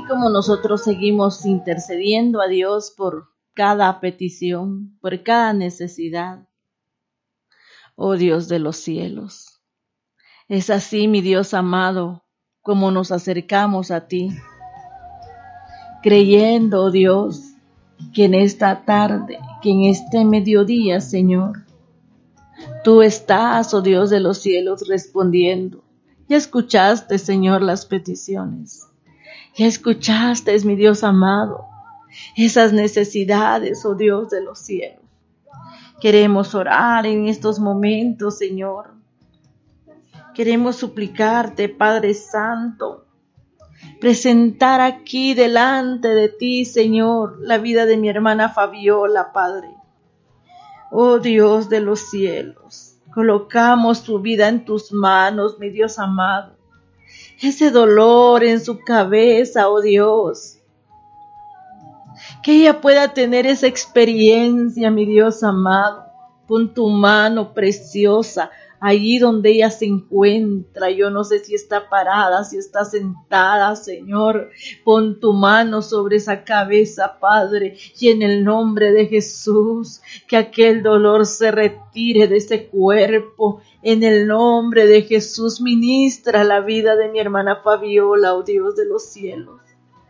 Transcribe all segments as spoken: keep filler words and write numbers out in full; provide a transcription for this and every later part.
como nosotros seguimos intercediendo a Dios por cada petición, por cada necesidad. Oh Dios de los cielos, es así, mi Dios amado, como nos acercamos a ti, creyendo, oh Dios, que en esta tarde, que en este mediodía, Señor, tú estás, oh Dios de los cielos, respondiendo. Ya escuchaste, Señor, las peticiones. Ya escuchaste, mi Dios amado, esas necesidades, oh Dios de los cielos. Queremos orar en estos momentos, Señor. Queremos suplicarte, Padre Santo, presentar aquí delante de ti, Señor, la vida de mi hermana Fabiola, Padre. Oh Dios de los cielos, colocamos su vida en tus manos, mi Dios amado. Ese dolor en su cabeza, oh Dios. Que ella pueda tener esa experiencia, mi Dios amado. Pon tu mano preciosa allí donde ella se encuentra. Yo no sé si está parada, si está sentada, Señor. Pon tu mano sobre esa cabeza, Padre, y en el nombre de Jesús, que aquel dolor se retire de ese cuerpo. En el nombre de Jesús, ministra la vida de mi hermana Fabiola, oh Dios de los cielos.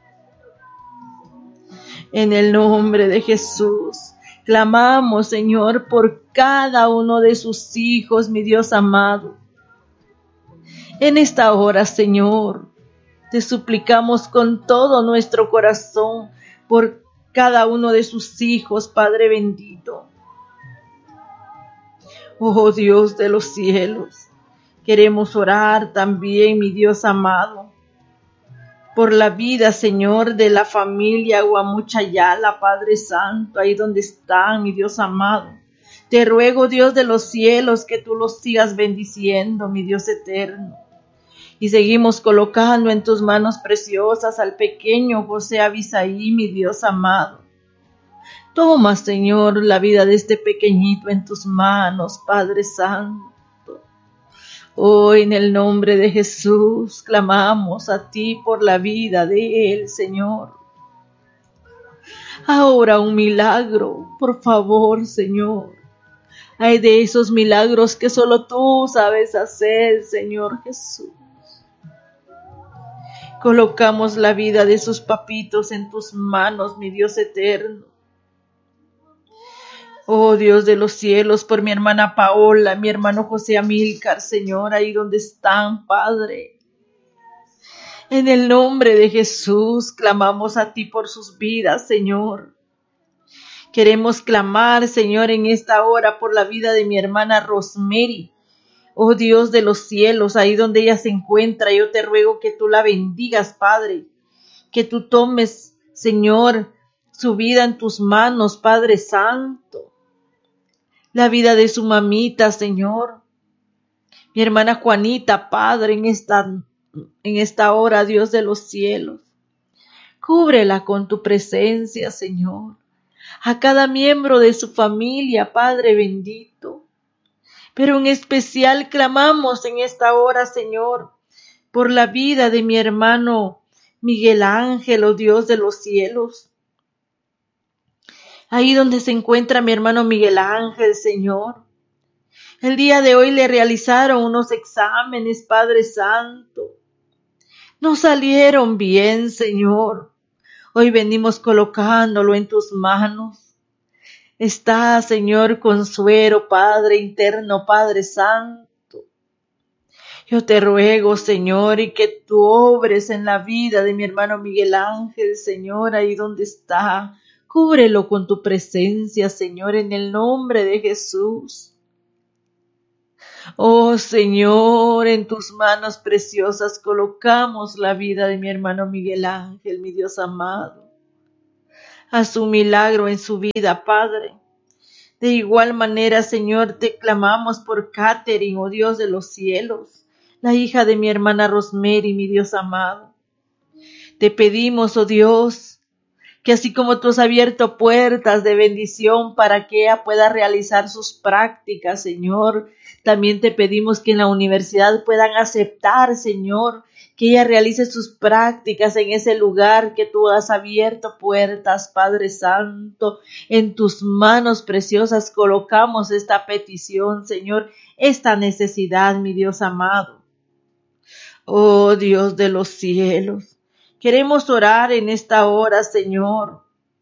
En el nombre de Jesús, clamamos, Señor, por cada uno de sus hijos, mi Dios amado. En esta hora, Señor, te suplicamos con todo nuestro corazón por cada uno de sus hijos, Padre bendito. Oh Dios de los cielos, queremos orar también, mi Dios amado, por la vida, Señor, de la familia Guamuchayala, Padre Santo, ahí donde están, mi Dios amado. Te ruego, Dios de los cielos, que tú los sigas bendiciendo, mi Dios eterno. Y seguimos colocando en tus manos preciosas al pequeño José Abisaí, mi Dios amado. Toma, Señor, la vida de este pequeñito en tus manos, Padre Santo. Hoy en el nombre de Jesús clamamos a ti por la vida de él, Señor. Ahora un milagro, por favor, Señor. Hay de esos milagros que solo tú sabes hacer, Señor Jesús. Colocamos la vida de sus papitos en tus manos, mi Dios eterno. Oh Dios de los cielos, por mi hermana Paola, mi hermano José Amílcar, Señor, ahí donde están, Padre. En el nombre de Jesús, clamamos a ti por sus vidas, Señor. Queremos clamar, Señor, en esta hora por la vida de mi hermana Rosemary. Oh Dios de los cielos, ahí donde ella se encuentra, yo te ruego que tú la bendigas, Padre. Que tú tomes, Señor, su vida en tus manos, Padre Santo. La vida de su mamita, Señor. Mi hermana Juanita, Padre, en esta, en esta hora, Dios de los cielos. Cúbrela con tu presencia, Señor. A cada miembro de su familia, Padre bendito. Pero en especial clamamos en esta hora, Señor, por la vida de mi hermano Miguel Ángel, oh Dios de los cielos. Ahí donde se encuentra mi hermano Miguel Ángel, Señor. El día de hoy le realizaron unos exámenes, Padre Santo. No salieron bien, Señor. Hoy venimos colocándolo en tus manos. Está, Señor, consuelo, Padre interno, Padre Santo. Yo te ruego, Señor, y que tú obres en la vida de mi hermano Miguel Ángel, Señor, ahí donde está. Cúbrelo con tu presencia, Señor, en el nombre de Jesús. Oh, Señor, en tus manos preciosas colocamos la vida de mi hermano Miguel Ángel, mi Dios amado. Haz un milagro en su vida, Padre. De igual manera, Señor, te clamamos por Catherine, oh Dios de los cielos, la hija de mi hermana Rosemary, mi Dios amado. Te pedimos, oh Dios, que así como tú has abierto puertas de bendición para que ella pueda realizar sus prácticas, Señor, también te pedimos que en la universidad puedan aceptar, Señor, que ella realice sus prácticas en ese lugar que tú has abierto puertas, Padre Santo. En tus manos preciosas colocamos esta petición, Señor, esta necesidad, mi Dios amado. Oh Dios de los cielos, queremos orar en esta hora, Señor,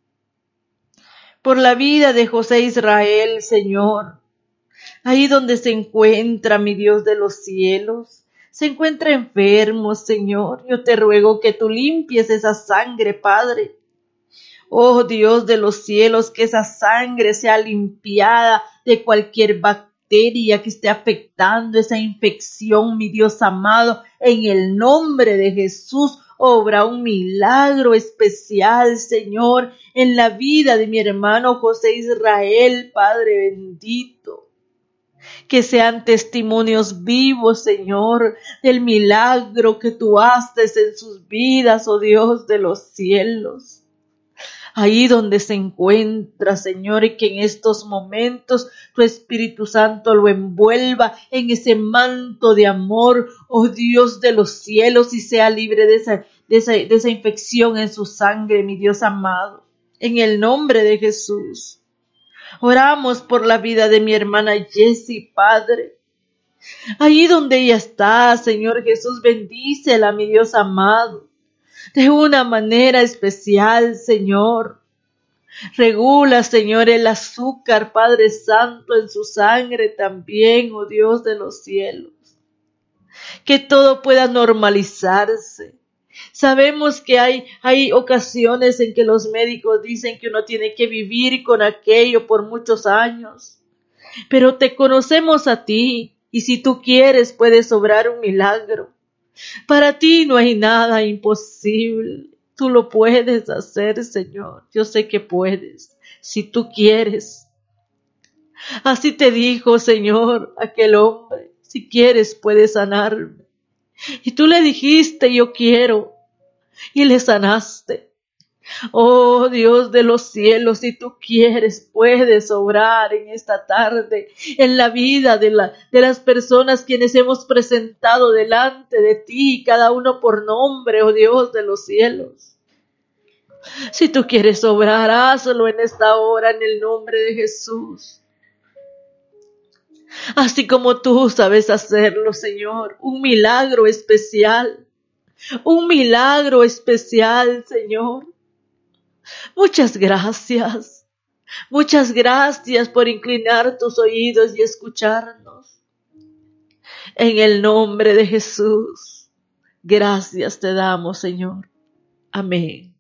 por la vida de José Israel, Señor. Ahí donde se encuentra, mi Dios de los cielos, se encuentra enfermo, Señor. Yo te ruego que tú limpies esa sangre, Padre. Oh Dios de los cielos, que esa sangre sea limpiada de cualquier bacteria que esté afectando esa infección, mi Dios amado. En el nombre de Jesús, obra un milagro especial, Señor, en la vida de mi hermano José Israel, Padre bendito. Que sean testimonios vivos, Señor, del milagro que tú haces en sus vidas, oh Dios de los cielos. Ahí donde se encuentra, Señor, y que en estos momentos tu Espíritu Santo lo envuelva en ese manto de amor, oh Dios de los cielos, y sea libre de esa, de esa, de esa infección en su sangre, mi Dios amado. En el nombre de Jesús. Oramos por la vida de mi hermana Jessie, Padre. Ahí donde ella está, Señor Jesús, bendícela, mi Dios amado. De una manera especial, Señor. Regula, Señor, el azúcar, Padre Santo, en su sangre también, oh Dios de los cielos. Que todo pueda normalizarse. Sabemos que hay, hay ocasiones en que los médicos dicen que uno tiene que vivir con aquello por muchos años. Pero te conocemos a ti, y si tú quieres puedes obrar un milagro. Para ti no hay nada imposible. Tú lo puedes hacer, Señor. Yo sé que puedes, si tú quieres. Así te dijo, Señor, aquel hombre. Si quieres puedes sanarme. Y tú le dijiste, yo quiero. Y le sanaste. Oh Dios de los cielos, si tú quieres, puedes obrar en esta tarde en la vida de, la, de las personas quienes hemos presentado delante de ti, cada uno por nombre, oh Dios de los cielos. Si tú quieres obrar, hazlo en esta hora en el nombre de Jesús. Así como tú sabes hacerlo, Señor, un milagro especial, un milagro especial, Señor. Muchas gracias, muchas gracias por inclinar tus oídos y escucharnos. En el nombre de Jesús, gracias te damos, Señor. Amén.